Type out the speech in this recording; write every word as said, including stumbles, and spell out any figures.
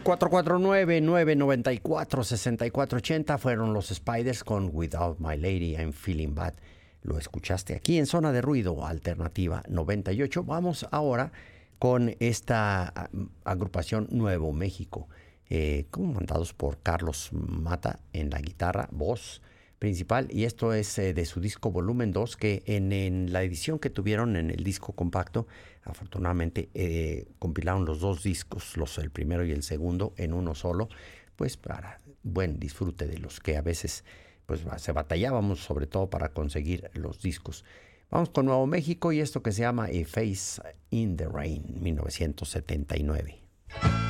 cuatro cuatro nueve, nueve nueve cuatro, seis cuatro ocho cero fueron los Spiders con Without My Lady, I'm Feeling Bad. Lo escuchaste aquí en Zona de Ruido, Alternativa noventa y ocho. Vamos ahora con esta agrupación Nuevo México, eh, comandados por Carlos Mata en la guitarra, voz principal, y esto es eh, de su disco Volumen dos, que en, en la edición que tuvieron en el disco compacto, afortunadamente eh, compilaron los dos discos, los el primero y el segundo, en uno solo, pues para buen disfrute de los que a veces pues se batallábamos, sobre todo para conseguir los discos. Vamos con Nuevo México y esto que se llama A Face in the Rain, mil novecientos setenta y nueve.